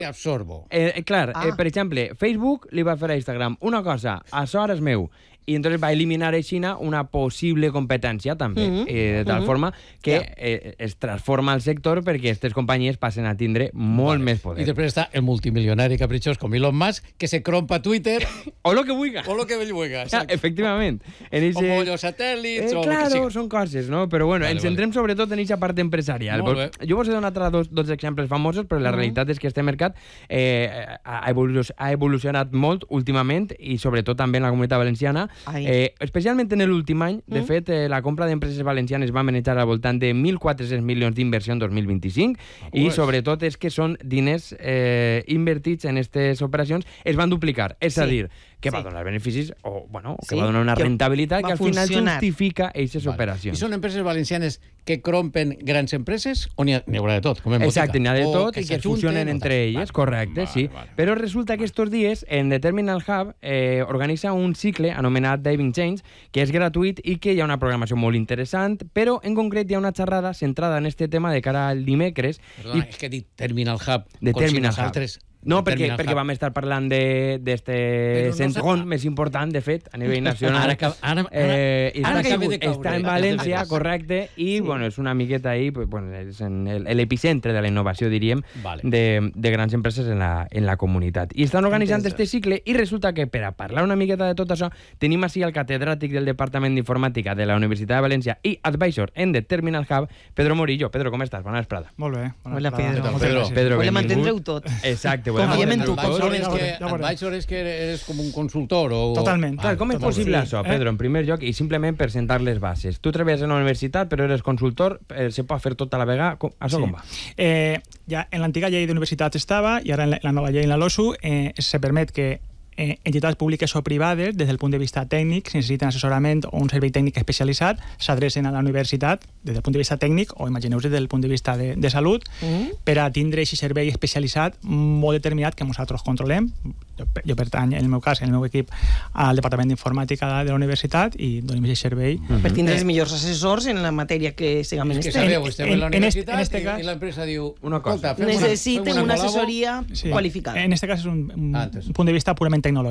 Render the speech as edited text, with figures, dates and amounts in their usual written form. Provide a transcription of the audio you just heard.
absorbo. Clar, per exemple, Facebook li va fer a Instagram una cosa, això ara és meu, i entonces va eliminar a Xina una possible competència també, de tal forma que es transforma el sector perquè aquestes companyies passen a tindre molt més poder. I després està el multimilionari capritxós com Elon Musk, que se crompa Twitter o lo que vulga. O lo que vulga, exacte. Efectivament. O mollos satèl·lits, o claro, el que sigui. són coses, no? Però bueno, ens centrem sobretot en aquesta part empresarial. Jo vos he donat dos exemples famosos, però la realitat és que este mercat ha evolucionat molt últimament i sobretot també en la Comunitat Valenciana. Especialment en l'últim any. De fet, la compra d'empreses valencianes va manejar al voltant de 1.400 milions d'inversió en 2025 i sobretot és que són diners invertits en aquestes operacions es van duplicar. És a dir, que va donar beneficis o que va donar una rentabilitat que al final justifica aquestes operacions. I són empreses valencianes que crompen grans empreses o n'hi haurà de tot? Exacte, n'hi ha de tot i que es fusionen entre elles, correcte, sí. Però resulta que estos dies en The Terminal Hub organitza un cicle anomenat Diving Change, que és gratuït i que hi ha una programació molt interessant, però en concret hi ha una xerrada centrada en este tema de cara al dimecres. Perdona, és que he dit Terminal Hub, de Terminal Hub. No, perquè vam estar parlant d'este centron més important, de fet, a nivell nacional. Està en València, correcte, i és una miqueta ahí, és l'epicentre de la innovació, diríem, de grans empreses en la comunitat. I estan organitzant este cicle i resulta que per a parlar una miqueta de tot això tenim així el catedràtic del Departament d'Informàtica de la Universitat de València i advisor en The Terminal Hub, Pedro Morillo. Pedro, com estàs? Bona vesprada. Molt bé. Hola, Pedro. Pedro, ho mantindreu tot. Exacte. Confiem en tu. Advisor és que eres com un consultor. Totalment. Com és possible això, Pedro, en primer lloc, i simplement per sentar les bases? Tu treballes en la universitat, però eres consultor, se pot fer tot a la vegada. Això com va? Ja en l'antiga llei d'universitats estava, i ara en la nova llei, en la LOSU, se permet que entitats públiques o privades, des del punt de vista tècnic, si necessiten assessorament o un servei tècnic especialitzat, s'adrecen a la universitat des del punt de vista tècnic, o imagineu-vos des del punt de vista de salut, per a tindre aquest servei especialitzat molt determinat que nosaltres controlem. Jo pertany, en el meu cas, en el meu equip, al Departament d'Informàtica de la universitat i donem aquest servei. Per tindre els millors assessors en la matèria que siguem menester. És que sabeu, estem en la universitat i l'empresa diu necessiten una assessoria qualificada. En aquest cas és un punt de vista purament tecnològic.